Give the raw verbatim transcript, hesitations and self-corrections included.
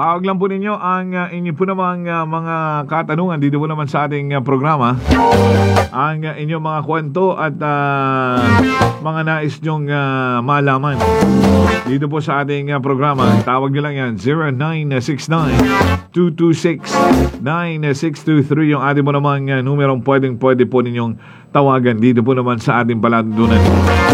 Tawag lang po ninyo ang uh, inyo po namang uh, mga katanungan dito po naman sa ating uh, programa. Ang uh, inyong mga kwento at uh, mga nais nyong uh, malaman dito po sa ating uh, programa. Tawag nyo lang yan, zero nine six nine, two two six, nine six two three yung ating po namang uh, numerong pwedeng pwede po ninyong tawagan dito po naman sa ating paladunan.